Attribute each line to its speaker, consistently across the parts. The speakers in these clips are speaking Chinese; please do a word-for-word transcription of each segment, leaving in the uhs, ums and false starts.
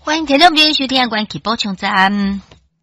Speaker 1: 欢迎听众朋友收听关气补充站。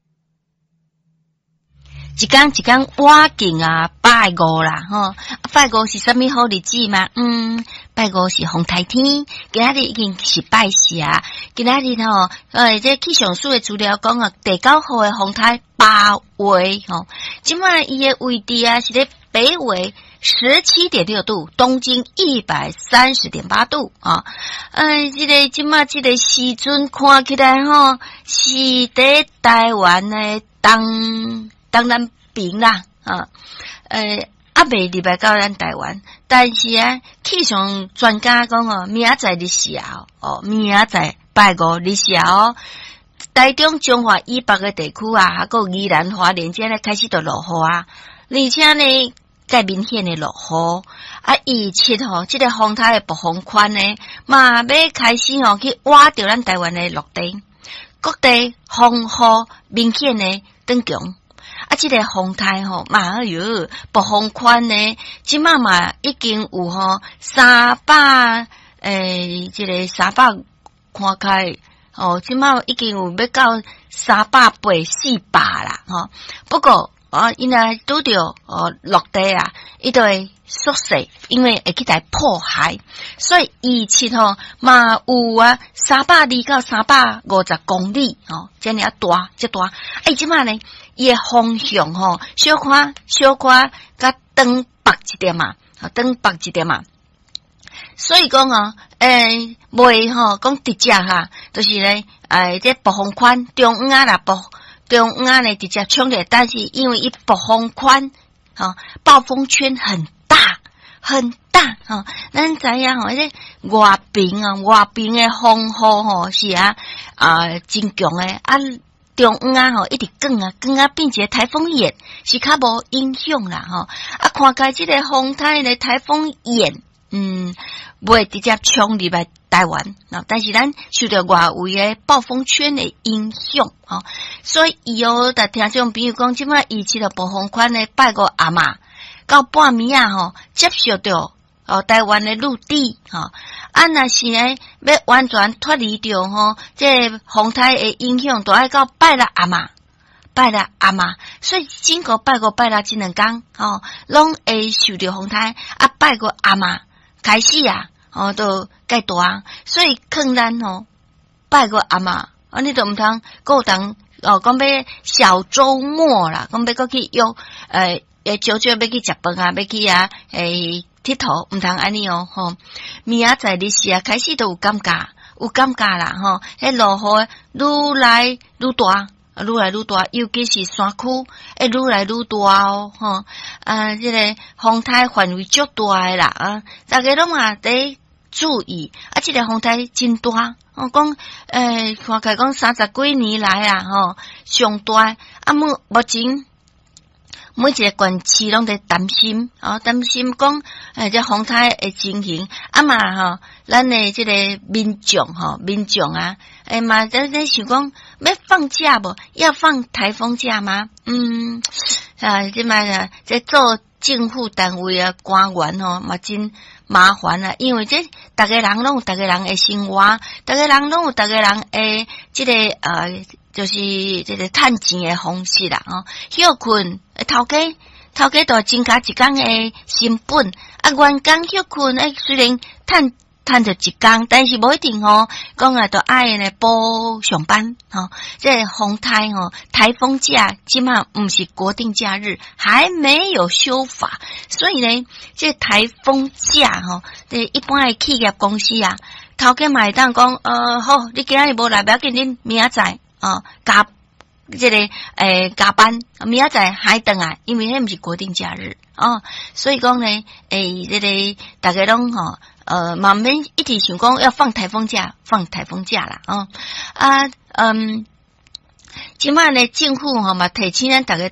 Speaker 1: 一天一天挖境啊，拜五啦吼！拜五是什么好日子嘛？嗯，拜五是红台天，今仔日已经是拜四啊。今仔日吼，呃，这气象署的资料讲啊，第九号的风台八位吼，即摆伊的位置啊是咧北纬十七点六度，东经一百三十点八度啊。呃，这个即摆这个时阵看起来吼，是伫台湾的东。当然平啦，啊，呃，还未入来到咱台湾，但是啊，气象专家讲哦，明仔载日时哦，明仔载拜五日时哦，台中、中华以北的地区啊，还有宜兰花莲这咧开始就落雨啊，而且呢，较明显的落雨啊，预测吼，这个风台的暴风圈呢，嘛要开始吼去挖掉咱台湾的陆地，各地风雨明显的增强。啊，这个风台吼，嘛哎哟，暴风圈呢，即马嘛已经有吼三百诶，这个三百看开哦，即马已经有要到三百八四百啦吼。不过啊，因为拄着哦落地啊，伊就会缩小，因为会去来破坏，所以预测吼嘛有啊三百二到三百五十公里哦，这样大，这大。哎，即马呢？伊诶方向吼，小可小可甲东北一点嘛，东北一点嘛。所以讲哦，诶，袂吼讲直接哈，就是咧，诶，这暴风圈中央啊啦，暴中央咧直接冲咧，但是因为伊暴风圈吼，暴风圈很大很大吼，咱知影吼，这外边啊，外边诶风雨吼是啊啊真强诶啊。中央啊吼，一直降啊降啊，并且台风眼是较无影响啦吼。啊，看起这个风台的台风眼，嗯，袂直接冲入来台湾，但是咱受到外围的暴风圈的影响吼，所以以后的听众朋友讲，即摆预测的暴风圈的拜五阿嬷到半暝啊吼，接受到哦台湾的陆地吼。啊，若是呢，要完全脱离掉吼，这风台的影响，都爱到拜六阿嬷，拜六阿嬷，所以经过拜五、拜六这两天，吼，拢会受到风台。啊，拜五阿嬷开始啊，哦，都介大，所以可能吼，拜五阿嬷，啊，你都毋通过当哦，讲要小周末啦，讲要过去约，呃，诶，少少要去食饭啊，要去啊，诶。佚佗毋通安尼哦，吼！明仔载日时啊，开始都有感觉，有感觉啦，吼！迄落雨愈来愈大，愈来愈大，尤其是山区，会愈来愈大哦，吼！啊，这个风台范围足大诶啦，啊，大家拢嘛得注意，啊，这个风台真大，我讲，诶，看起来讲三十几年来啊，吼，上大，啊，目目前。每一个县市拢在担心，哦，担心讲，诶，这风台的情形，啊嘛吼，咱的这个民众吼，民众啊，诶嘛，在在想讲，要放假无？要放台风假吗？嗯，啊，这嘛啊，在做政府单位啊，官员吼，嘛真麻烦啊，因为这逐个人拢有逐个人的生活，逐个人拢有逐个人诶，这个呃。就是这个趁钱的方式啦，吼，休困，头家头家都增加一天的成本，啊，员工休困，诶，虽然趁趁着一天，但是无一定吼，讲啊，都爱来补上班，吼，这风台吼，台风假起码不是国定假日，还没有修法，所以呢，这台风假吼，这一般的企业公司啊，头家嘛会当讲，呃，好，你今日无来，不要紧，恁明仔载。哦，加这个诶加班，明仔载还等啊，因为迄毋是国定假日哦，所以讲呢，诶，这个大家拢吼，呃，慢慢一直想讲要放台风假，放台风假啦，哦，啊，嗯，即摆呢政府吼嘛提醒咱大家。